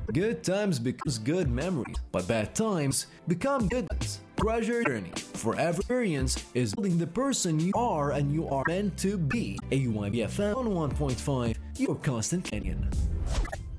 Good times becomes good memories, but bad times become good ones. Treasure journey. Forever experience is building the person you are and you are meant to be. AYBFM on 1.5, your constant companion.